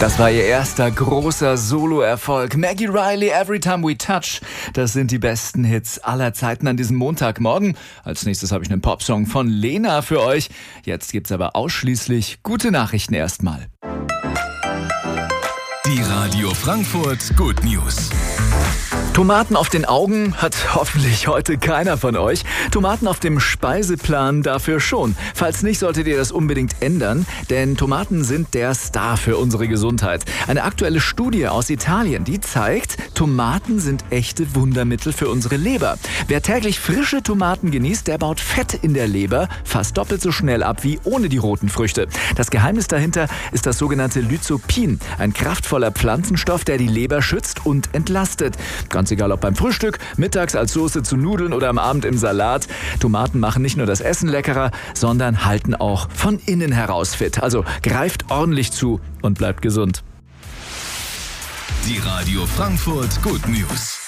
Das war ihr erster großer Solo-Erfolg. Maggie Riley, Every Time We Touch. Das sind die besten Hits aller Zeiten an diesem Montagmorgen. Als nächstes habe ich einen Popsong von Lena für euch. Jetzt gibt's aber ausschließlich gute Nachrichten erstmal. Die Radio Frankfurt Good News. Tomaten auf den Augen hat hoffentlich heute keiner von euch. Tomaten auf dem Speiseplan dafür schon. Falls nicht, solltet ihr das unbedingt ändern, denn Tomaten sind der Star für unsere Gesundheit. Eine aktuelle Studie aus Italien, die zeigt, Tomaten sind echte Wundermittel für unsere Leber. Wer täglich frische Tomaten genießt, der baut Fett in der Leber fast doppelt so schnell ab wie ohne die roten Früchte. Das Geheimnis dahinter ist das sogenannte Lycopin, ein kraftvoller Pflanzenstoff, der die Leber schützt und entlastet. Ganz egal ob beim Frühstück, mittags als Soße zu Nudeln oder am Abend im Salat. Tomaten machen nicht nur das Essen leckerer, sondern halten auch von innen heraus fit. Also greift ordentlich zu und bleibt gesund. Die Radio Frankfurt Good News.